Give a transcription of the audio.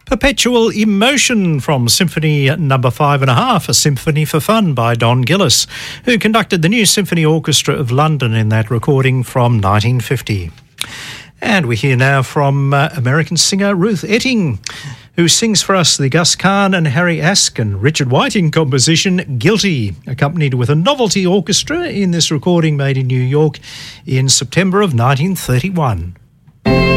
Perpetual Emotion from Symphony No. 5.5, A Symphony for Fun by Don Gillis, who conducted the New Symphony Orchestra of London in that recording from 1950. And we hear now from American singer Ruth Etting, who sings for us the Gus Kahn and Harry Ask and Richard Whiting composition Guilty, accompanied with a novelty orchestra in this recording made in New York in September of 1931.